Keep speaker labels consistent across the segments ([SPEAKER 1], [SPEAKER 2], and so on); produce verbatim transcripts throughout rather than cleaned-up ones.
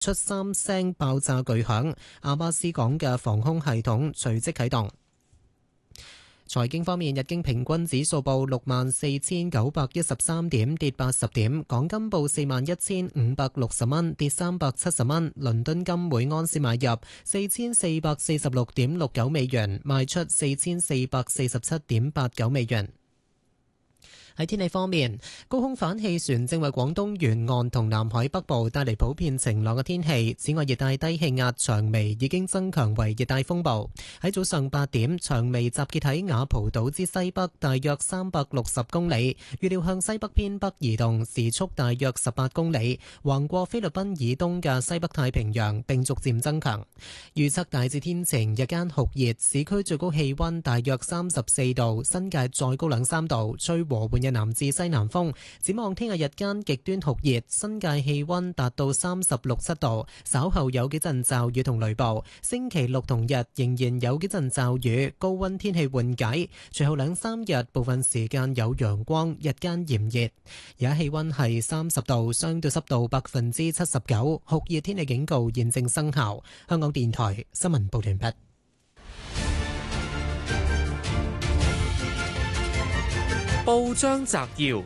[SPEAKER 1] 出三聲爆炸巨響，阿巴斯港嘅防空系統隨即啟動。財經方面，日經平均指數報六萬四千九百一十三點，跌八十點；港金報四萬一千五百六十蚊，跌三百七十蚊。倫敦金每安士買入四千四百四十六點六九美元，賣出四千四百四十七點八九美元。喺天氣方面，高空反氣旋正為廣東沿岸同南海北部帶嚟普遍晴朗嘅天氣。此外，熱帶低氣壓長微已經增強為熱帶風暴。喺早上八點，長微集結喺雅蒲島之西北，大約三百六十公里，預料向西北偏北移動，時速大約十八公里，橫過菲律賓以東嘅西北太平洋，並逐漸增強。預測大致天晴，日間酷熱，市區最高氣溫大約三十四度，新界再高兩三度，吹和緩嘅南至西南風。展望聽日日間極端酷熱，新界氣溫達到三十六七度，稍後有幾陣驟雨同雷暴。星期六同日仍然有幾陣驟雨，高溫天氣緩解。隨後兩三日部分時間有陽光，日間炎熱。而家氣溫係三十度，相對濕度百分之七十九，酷熱天氣警告現正生效。香港電台新聞報道完畢。
[SPEAKER 2] 報章摘要，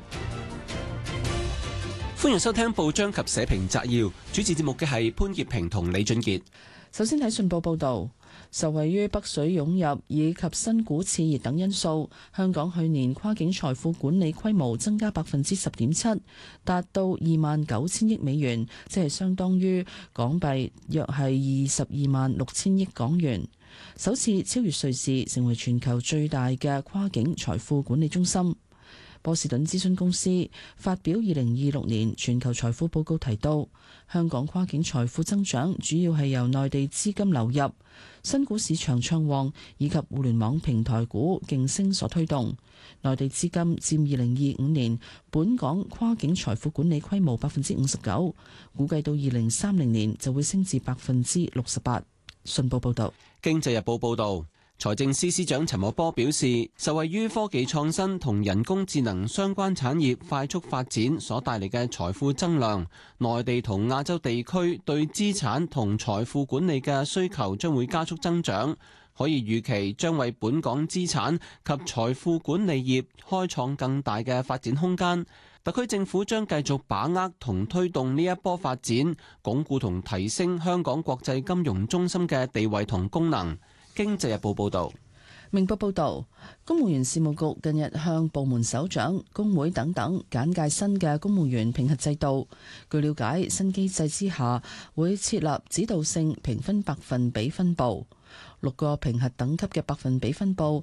[SPEAKER 2] 歡迎收聽報章及社評摘要。主持節目嘅係潘潔平同李俊傑。
[SPEAKER 3] 首先睇信報報道，受惠於北水湧入以及新股熾熱等因素，香港去年跨境財富管理規模增加百分之十點七，達到二萬九千億美元，即係相當於港幣約係二十二萬六千億港元。首次超越瑞士，成為全球最大嘅跨境財富管理中心。波士頓諮詢公司發表二零二六年全球財富報告提到，香港跨境財富增長主要係由內地資金流入、新股市場暢旺以及互聯網平台股勁升所推動。內地資金佔二零二五年本港跨境財富管理規模百分之五十九，估計到二零三零年就會升至百分之六十八。信報報道。
[SPEAKER 2] 經濟日報報道，財政司司長陳茂波表示，受惠於科技創新同人工智能相關產業快速發展所帶嚟嘅財富增量，內地同亞洲地區對資產同財富管理嘅需求將會加速增長，可以預期將為本港資產及財富管理業開創更大嘅發展空間。特區政府將繼續把握同推動呢一波發展，鞏固同提升香港國際金融中心嘅地位同功能。經濟日報報道。
[SPEAKER 3] 明報報道，公務員事務局近日向部門首長、工會等等簡介新嘅公務員評核制度。據了解，新機制之下會設立指導性評分百分比分佈。六個評核等級嘅百分比分佈